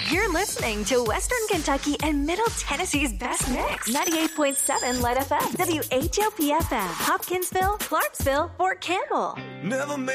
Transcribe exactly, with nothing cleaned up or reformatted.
You're listening to Western Kentucky and Middle Tennessee's best mix. ninety-eight point seven Light F M, W H O P F M, Hopkinsville, Clarksville, Fort Campbell. Never made